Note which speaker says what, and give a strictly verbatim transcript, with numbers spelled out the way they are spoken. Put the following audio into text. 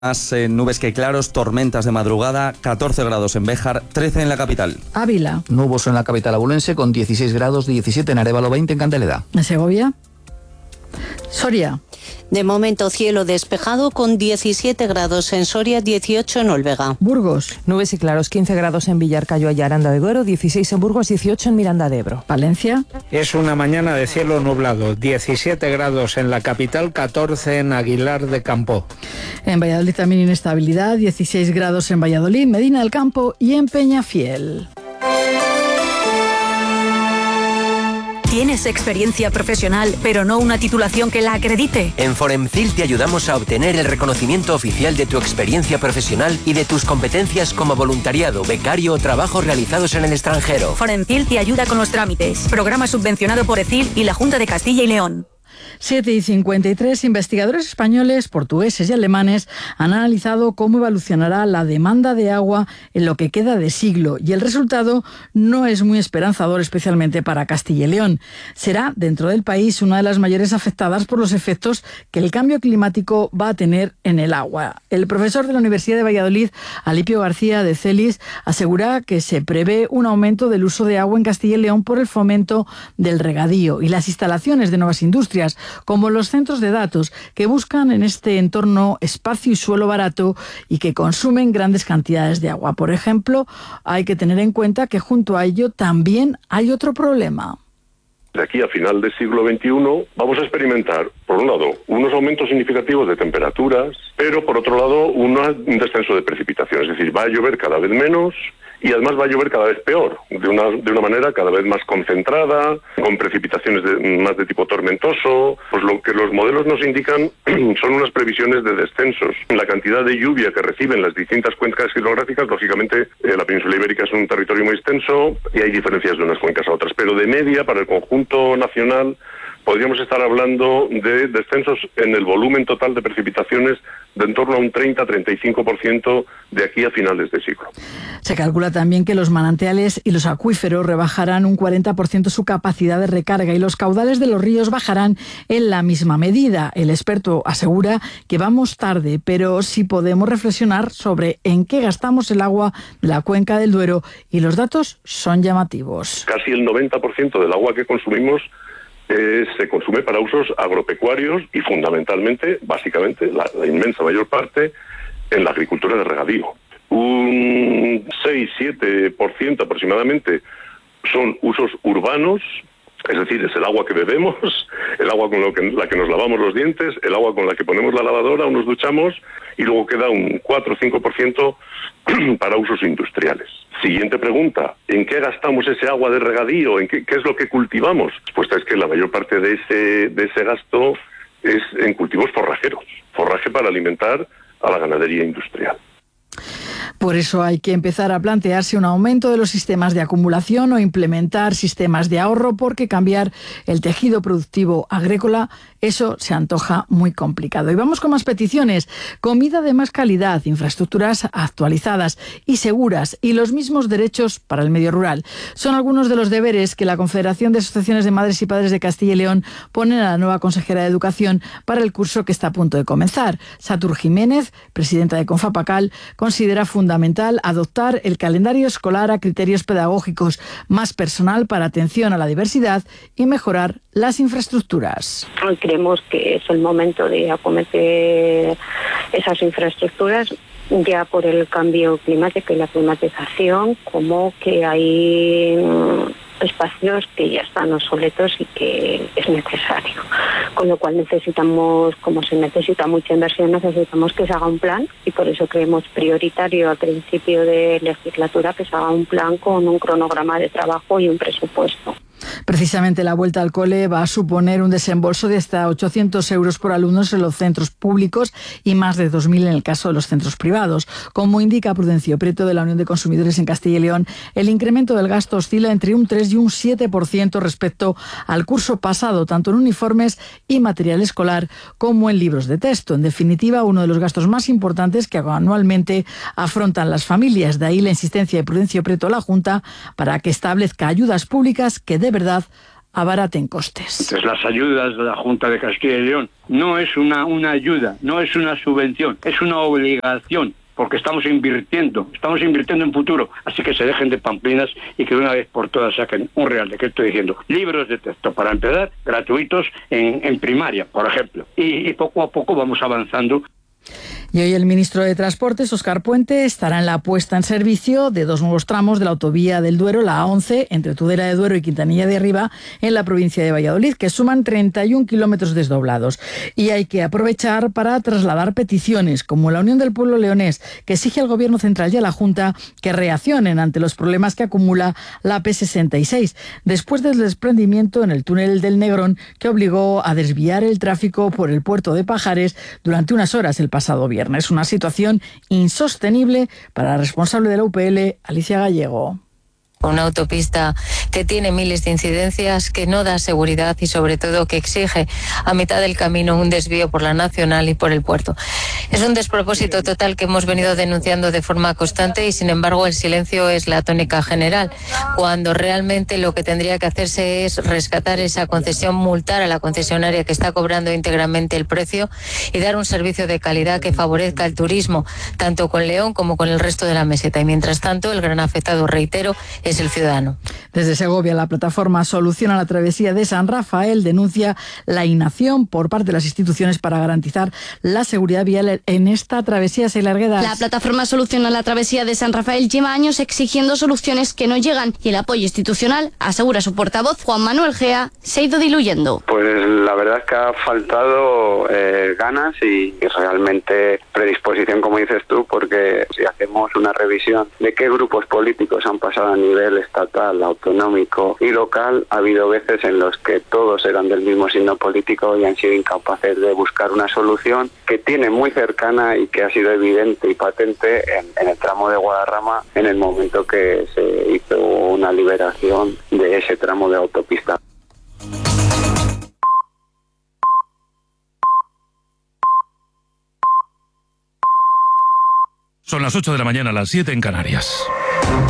Speaker 1: Más eh, nubes que claros, tormentas de madrugada, catorce grados en Béjar, trece en la capital.
Speaker 2: Ávila.
Speaker 3: Nuboso en la capital abulense con dieciséis grados, diecisiete en Arévalo, veinte en Candeleda.
Speaker 2: En Segovia. Soria.
Speaker 4: De momento cielo despejado con diecisiete grados en Soria, dieciocho en Olvega.
Speaker 2: Burgos.
Speaker 5: Nubes y claros, quince grados en Villarcayo y Aranda de Duero, dieciséis en Burgos, dieciocho en Miranda de Ebro.
Speaker 2: Valencia.
Speaker 6: Es una mañana de cielo nublado, diecisiete grados en la capital, catorce en Aguilar de Campo.
Speaker 2: En Valladolid también inestabilidad, dieciséis grados en Valladolid, Medina del Campo y en Peñafiel.
Speaker 7: ¿Tienes experiencia profesional, pero no una titulación que la acredite?
Speaker 8: En Foremcil te ayudamos a obtener el reconocimiento oficial de tu experiencia profesional y de tus competencias como voluntariado, becario o trabajos realizados en el extranjero.
Speaker 7: Foremcil te ayuda con los trámites. Programa subvencionado por ECIL y la Junta de Castilla y León.
Speaker 2: siete y cincuenta y tres, investigadores españoles, portugueses y alemanes han analizado cómo evolucionará la demanda de agua en lo que queda de siglo y el resultado no es muy esperanzador, especialmente para Castilla y León. Será, dentro del país, una de las mayores afectadas por los efectos que el cambio climático va a tener en el agua. El profesor de la Universidad de Valladolid, Alipio García de Celis, asegura que se prevé un aumento del uso de agua en Castilla y León por el fomento del regadío y las instalaciones de nuevas industrias, como los centros de datos, que buscan en este entorno espacio y suelo barato y que consumen grandes cantidades de agua. Por ejemplo, hay que tener en cuenta que junto a ello también hay otro problema.
Speaker 9: De aquí a final del siglo veintiuno vamos a experimentar, por un lado, unos aumentos significativos de temperaturas, pero por otro lado un descenso de precipitaciones, es decir, va a llover cada vez menos y además va a llover cada vez peor, de una, de una manera cada vez más concentrada, con precipitaciones de, más de tipo tormentoso. Pues lo que los modelos nos indican son unas previsiones de descensos. La cantidad de lluvia que reciben las distintas cuencas hidrográficas, lógicamente eh, la península ibérica es un territorio muy extenso y hay diferencias de unas cuencas a otras, pero de media para el conjunto nacional podríamos estar hablando de descensos en el volumen total de precipitaciones de en torno a un treinta a treinta y cinco por ciento de aquí a finales de siglo.
Speaker 2: Se calcula también que los manantiales y los acuíferos rebajarán un cuarenta por ciento su capacidad de recarga y los caudales de los ríos bajarán en la misma medida. El experto asegura que vamos tarde, pero sí podemos reflexionar sobre en qué gastamos el agua de la cuenca del Duero y los datos son llamativos.
Speaker 9: Casi el noventa por ciento del agua que consumimos Eh, se consume para usos agropecuarios y fundamentalmente, básicamente, la, la inmensa mayor parte en la agricultura de regadío. Un seis a siete por ciento aproximadamente son usos urbanos, es decir, es el agua que bebemos, el agua con lo que, la que nos lavamos los dientes, el agua con la que ponemos la lavadora o nos duchamos, y luego queda un cuatro o cinco por ciento para usos industriales. Siguiente pregunta, ¿en qué gastamos ese agua de regadío? ¿En qué, qué es lo que cultivamos? La respuesta es que la mayor parte de ese, de ese gasto es en cultivos forrajeros, forraje para alimentar a la ganadería industrial.
Speaker 2: Por eso hay que empezar a plantearse un aumento de los sistemas de acumulación o implementar sistemas de ahorro, porque cambiar el tejido productivo agrícola, eso se antoja muy complicado. Y vamos con más peticiones. Comida de más calidad, infraestructuras actualizadas y seguras y los mismos derechos para el medio rural. Son algunos de los deberes que la Confederación de Asociaciones de Madres y Padres de Castilla y León pone a la nueva consejera de Educación para el curso que está a punto de comenzar. Satur Jiménez, presidenta de Confapacal, considera fundamental adoptar el calendario escolar a criterios pedagógicos, más personal para atención a la diversidad y mejorar las infraestructuras.
Speaker 10: Creemos que es el momento de acometer esas infraestructuras ya por el cambio climático y la climatización, como que hay espacios que ya están obsoletos y que es necesario. Con lo cual necesitamos, como se necesita mucha inversión, necesitamos que se haga un plan y por eso creemos prioritario al principio de legislatura que se haga un plan con un cronograma de trabajo y un presupuesto.
Speaker 2: Precisamente la vuelta al cole va a suponer un desembolso de hasta ochocientos euros por alumnos en los centros públicos y más de dos mil en el caso de los centros privados. Como indica Prudencio Prieto de la Unión de Consumidores en Castilla y León, el incremento del gasto oscila entre un tres y un siete por ciento respecto al curso pasado, tanto en uniformes y material escolar como en libros de texto. En definitiva, uno de los gastos más importantes que anualmente afrontan las familias. De ahí la insistencia de Prudencio Prieto a la Junta para que establezca ayudas públicas que de verdad abaraten costes.
Speaker 11: Entonces, las ayudas de la Junta de Castilla y León no es una, una ayuda, no es una subvención, es una obligación, porque estamos invirtiendo, estamos invirtiendo en futuro, así que se dejen de pamplinas y que de una vez por todas saquen un real decreto diciendo libros de texto para empezar gratuitos en, en primaria, por ejemplo, y, y poco a poco vamos avanzando.
Speaker 2: Y hoy el ministro de Transportes, Óscar Puente, estará en la puesta en servicio de dos nuevos tramos de la autovía del Duero, la A once, entre Tudela de Duero y Quintanilla de Arriba, en la provincia de Valladolid, que suman treinta y un kilómetros desdoblados. Y hay que aprovechar para trasladar peticiones, como la Unión del Pueblo Leonés, que exige al Gobierno Central y a la Junta que reaccionen ante los problemas que acumula la P sesenta y seis, después del desprendimiento en el túnel del Negrón, que obligó a desviar el tráfico por el puerto de Pajares durante unas horas el pasado viernes. Es una situación insostenible para la responsable de la U P L, Alicia Gallego.
Speaker 12: Una autopista que tiene miles de incidencias, que no da seguridad y sobre todo que exige a mitad del camino un desvío por la Nacional y por el puerto. Es un despropósito total que hemos venido denunciando de forma constante y sin embargo el silencio es la tónica general, cuando realmente lo que tendría que hacerse es rescatar esa concesión, multar a la concesionaria que está cobrando íntegramente el precio y dar un servicio de calidad que favorezca el turismo, tanto con León como con el resto de la meseta. Y mientras tanto, el gran afectado, reitero, es el ciudadano.
Speaker 2: Desde Segovia, la plataforma Soluciona la Travesía de San Rafael denuncia la inacción por parte de las instituciones para garantizar la seguridad vial en esta travesía. Se larguedas.
Speaker 13: La plataforma Soluciona la Travesía de San Rafael lleva años exigiendo soluciones que no llegan y el apoyo institucional, asegura su portavoz Juan Manuel Gea, se ha ido diluyendo.
Speaker 14: Pues la verdad es que ha faltado eh, ganas y, y realmente predisposición, como dices tú, porque si hacemos una revisión de qué grupos políticos han pasado a nivel estatal, autonómico y local, ha habido veces en los que todos eran del mismo signo político y han sido incapaces de buscar una solución que tiene muy cercana y que ha sido evidente y patente en, en el tramo de Guadarrama en el momento que se hizo una liberación de ese tramo de autopista.
Speaker 15: Son las ocho de la mañana, las siete en Canarias.